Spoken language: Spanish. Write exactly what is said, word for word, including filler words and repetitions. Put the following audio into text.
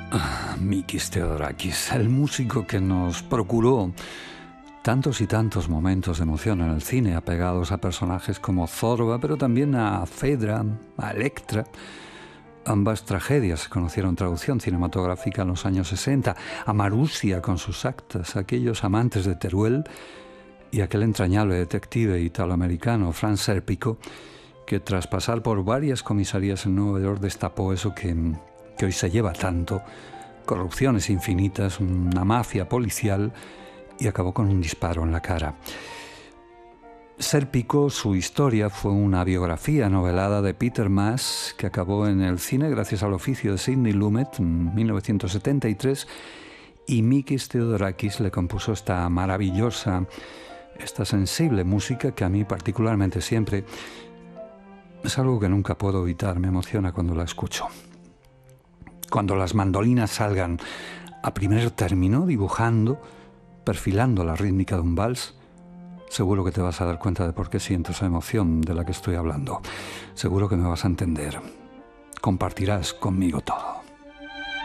Mikis Theodorakis, el músico que nos procuró tantos y tantos momentos de emoción en el cine, apegados a personajes como Zorba, pero también a Fedra, a Electra. Ambas tragedias se conocieron traducción cinematográfica en los años sesenta, a Marussia con sus actas, aquellos amantes de Teruel y aquel entrañable detective italoamericano, Franz Serpico, que tras pasar por varias comisarías en Nueva York destapó eso que, que hoy se lleva tanto, corrupciones infinitas, una mafia policial, y acabó con un disparo en la cara. Serpico, su historia fue una biografía novelada de Peter Maas que acabó en el cine gracias al oficio de Sidney Lumet en mil novecientos setenta y tres, y Mikis Theodorakis le compuso esta maravillosa, esta sensible música que a mí particularmente siempre es algo que nunca puedo evitar, me emociona cuando la escucho. Cuando las mandolinas salgan a primer término, dibujando, perfilando la rítmica de un vals, seguro que te vas a dar cuenta de por qué siento esa emoción de la que estoy hablando. Seguro que me vas a entender. Compartirás conmigo todo.